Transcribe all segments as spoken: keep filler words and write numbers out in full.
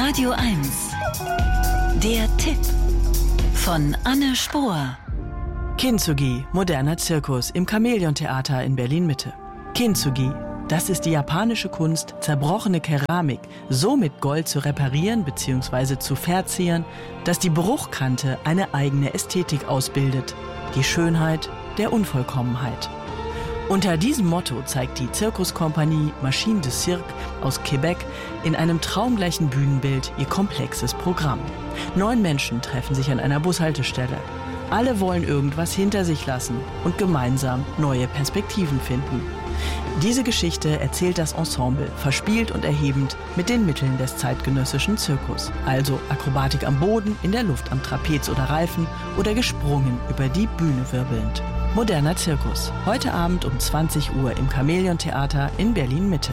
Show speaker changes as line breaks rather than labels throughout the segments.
Radio eins. Der Tipp von Anne Spohr.
Kintsugi, moderner Zirkus im Chamäleon-Theater in Berlin-Mitte. Kintsugi, das ist die japanische Kunst, zerbrochene Keramik so mit Gold zu reparieren bzw. zu verzieren, dass die Bruchkante eine eigene Ästhetik ausbildet. Die Schönheit der Unvollkommenheit. Unter diesem Motto zeigt die Zirkuskompanie Machine de Cirque aus Quebec in einem traumgleichen Bühnenbild ihr komplexes Programm. Neun Menschen treffen sich an einer Bushaltestelle. Alle wollen irgendwas hinter sich lassen und gemeinsam neue Perspektiven finden. Diese Geschichte erzählt das Ensemble, verspielt und erhebend mit den Mitteln des zeitgenössischen Zirkus. Also Akrobatik am Boden, in der Luft am Trapez oder Reifen oder gesprungen über die Bühne wirbelnd. Moderner Zirkus. Heute Abend um zwanzig Uhr im Chamäleon-Theater in Berlin-Mitte.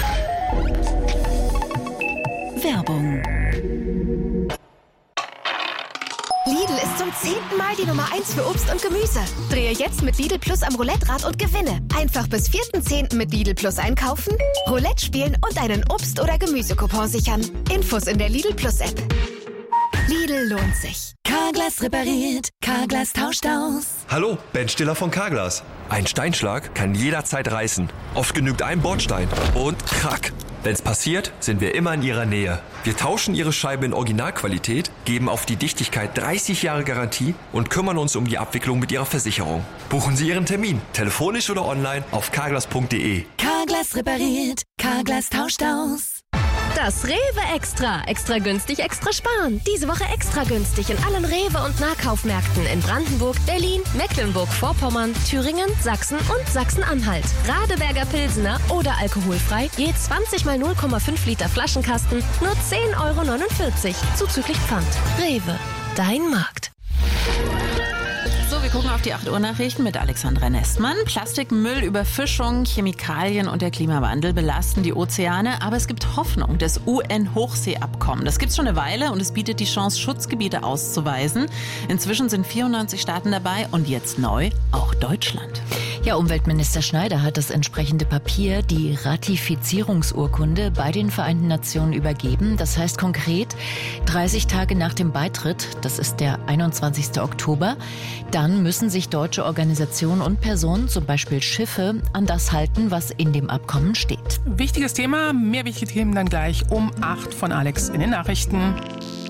Werbung.
Lidl ist zum zehnten Mal die Nummer eins für Obst und Gemüse. Drehe jetzt mit Lidl Plus am Roulette-Rad und gewinne. Einfach bis vierten zehnten mit Lidl Plus einkaufen, Roulette spielen und einen Obst- oder Gemüsecoupon sichern. Infos in der Lidl Plus App. Lidl lohnt sich.
Carglass repariert, Carglass tauscht aus.
Hallo, Ben Stiller von Carglass. Ein Steinschlag kann jederzeit reißen. Oft genügt ein Bordstein und krack. Wenn's passiert, sind wir immer in Ihrer Nähe. Wir tauschen Ihre Scheibe in Originalqualität, geben auf die Dichtigkeit dreißig Jahre Garantie und kümmern uns um die Abwicklung mit Ihrer Versicherung. Buchen Sie Ihren Termin, telefonisch oder online auf carglass punkt de.
Carglass repariert, Carglass tauscht aus.
Das Rewe Extra. Extra günstig, extra sparen. Diese Woche extra günstig in allen Rewe- und Nahkaufmärkten in Brandenburg, Berlin, Mecklenburg-Vorpommern, Thüringen, Sachsen und Sachsen-Anhalt. Radeberger Pilsener oder alkoholfrei, je zwanzig mal null Komma fünf Liter Flaschenkasten, nur zehn Euro neunundvierzig, zuzüglich Pfand. Rewe, dein Markt.
So, wir gucken auf die acht Uhr Nachrichten mit Alexandra Nestmann. Plastikmüll, Überfischung, Chemikalien und der Klimawandel belasten die Ozeane. Aber es gibt Hoffnung, das U N-Hochseeabkommen. Das gibt's schon eine Weile und es bietet die Chance, Schutzgebiete auszuweisen. Inzwischen sind vierundneunzig Staaten dabei und jetzt neu auch Deutschland.
Ja, Umweltminister Schneider hat das entsprechende Papier, die Ratifizierungsurkunde, bei den Vereinten Nationen übergeben. Das heißt konkret, dreißig Tage nach dem Beitritt, das ist der einundzwanzigsten Oktober, dann müssen sich deutsche Organisationen und Personen, zum Beispiel Schiffe, an das halten, was in dem Abkommen steht.
Wichtiges Thema, mehr wichtige Themen dann gleich um acht von Alex in den Nachrichten.